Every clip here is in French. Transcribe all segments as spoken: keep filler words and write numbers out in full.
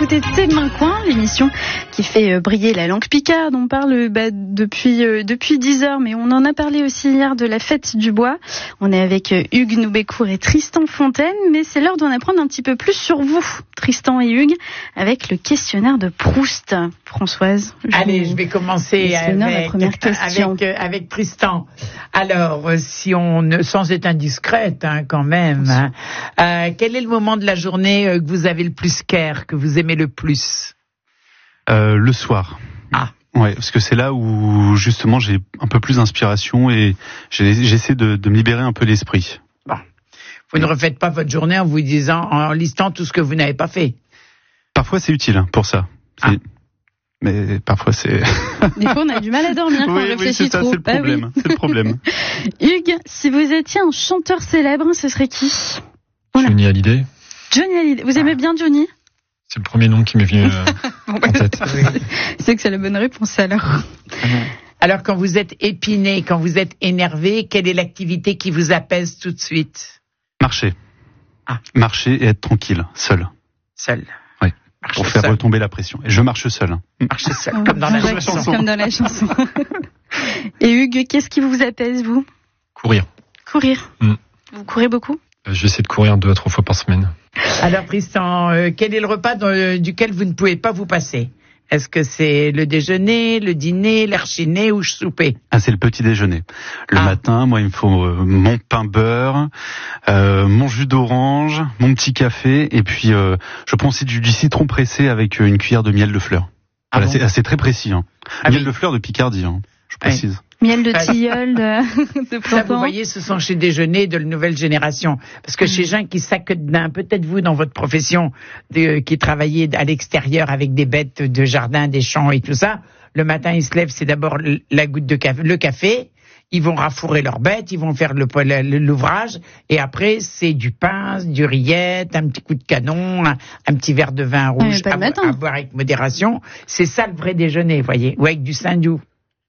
écouter C'est de main coin, l'émission qui fait briller la langue picarde. On parle bah, depuis euh, depuis dix heures, mais on en a parlé aussi hier de la fête du bois. On est avec euh, Hugues Noubécourt et Tristan Fontaine, mais c'est l'heure d'en apprendre un petit peu plus sur vous, Tristan et Hugues, avec le questionnaire de Proust. Françoise. Je Allez, je vais commencer avec, avec, avec Tristan. Alors, si on ne, sans être indiscrète, hein, quand même, hein, euh, quel est le moment de la journée que vous avez le plus care, que vous aimez le plus? euh, Le soir. Ah. Ouais, parce que c'est là où justement j'ai un peu plus d'inspiration et j'essaie de, de me libérer un peu l'esprit. Bon. Vous ne refaites pas votre journée en vous disant, en listant tout ce que vous n'avez pas fait. Parfois c'est utile pour ça. C'est... Ah. Mais parfois c'est... Des fois on a du mal à dormir quand oui, on réfléchit oui, c'est ça, trop. c'est le problème. Ah oui. C'est le problème. Hugues, si vous étiez un chanteur célèbre, ce serait qui? Voilà. Johnny Hallyday. Johnny Hallyday. Vous aimez bien Johnny? C'est le premier nom qui m'est venu euh, en tête. C'est que c'est la bonne réponse alors. Alors quand vous êtes épiné, quand vous êtes énervé, quelle est l'activité qui vous apaise tout de suite? Marcher. Ah. Marcher et être tranquille, seul. Seul. Oui. Marcher pour faire seul. retomber la pression. Et je marche seul. Marcher seul, comme dans la chanson. Comme dans la chanson. Et Hugues, qu'est-ce qui vous apaise, vous? Courir. Courir. Mm. Vous courez beaucoup? euh, Je vais essayer de courir deux à trois fois par semaine. Alors Tristan, euh, quel est le repas dans, euh, duquel vous ne pouvez pas vous passer? Est-ce que c'est le déjeuner, le dîner, l'archiné ou le souper? Ah, c'est le petit déjeuner. Le ah. matin, moi, il me faut euh, mon pain beurre, euh, mon jus d'orange, mon petit café, et puis euh, je prends aussi du, du citron pressé avec euh, une cuillère de miel de fleurs. Ah voilà, bon c'est, c'est très précis. Hein. Ah miel oui. de fleurs de Picardie, hein, je précise. Oui. Miel de tilleul, de, de Ça, vous voyez, ce sont chez déjeuners de la nouvelle génération. Parce que mmh. chez gens qui s'accoudent, peut-être vous dans votre profession, de, qui travaillez à l'extérieur avec des bêtes de jardin, des champs et tout ça, le matin ils se lèvent, c'est d'abord la goutte de café, le café, ils vont rafourer leurs bêtes, ils vont faire le, l'ouvrage, et après c'est du pain, du rillette, un petit coup de canon, un, un petit verre de vin rouge à, à boire avec modération. C'est ça le vrai déjeuner, vous voyez, ou avec du saindoux.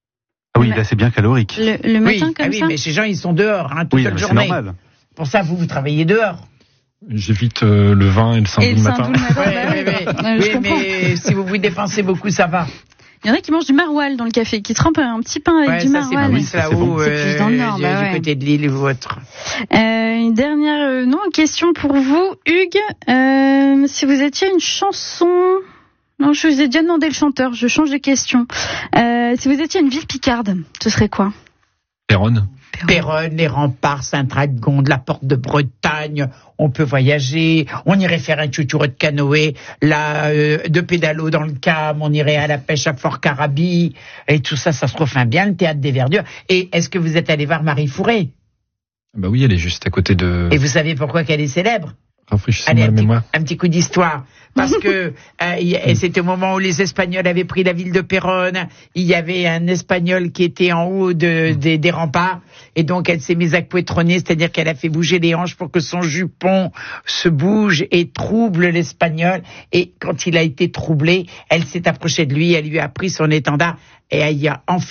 Ah oui, là c'est bien calorique. Le, le matin oui, comme ah oui, ça. Mais ces gens ils sont dehors hein, toute oui, la journée. C'est normal. Pour ça vous vous travaillez dehors. J'évite euh, le vin et le saindoux le matin. Le matin oui, oui, oui. oui, oui mais si vous vous dépensez beaucoup, ça va. Il y en a qui mangent du maroilles dans le café, qui trempent un petit pain avec ouais, du ça, maroilles. C'est, oui, ça, c'est, bon. c'est plus dans le nord, euh, bah du ouais. côté de l'île ou autre. Euh, une dernière euh, non question pour vous, Hugues. Euh, si vous étiez une chanson. Non, je vous ai déjà demandé le chanteur, je change de question. Euh, si vous étiez une ville picarde, ce serait quoi? Péronne. Péronne, les remparts, Saint-Radegonde, la porte de Bretagne, on peut voyager, on irait faire un chouchouro de canoë, là, euh, de pédalo dans le Cam, on irait à la pêche à Fort-Carabi, et tout ça, ça se trouve bien, le théâtre des Verdures. Et est-ce que vous êtes allé voir Marie Fourré? Bah oui, elle est juste à côté de... Et vous savez pourquoi qu'elle est célèbre? Rafraîchissez-moi la mémoire. Un petit coup d'histoire. Parce que euh, c'était au moment où les Espagnols avaient pris la ville de Péronne. Il y avait un Espagnol qui était en haut de, de, des remparts. Et donc, elle s'est mise à couetronner, c'est-à-dire qu'elle a fait bouger les hanches pour que son jupon se bouge et trouble l'Espagnol. Et quand il a été troublé, elle s'est approchée de lui, elle lui a pris son étendard et elle y a enfilé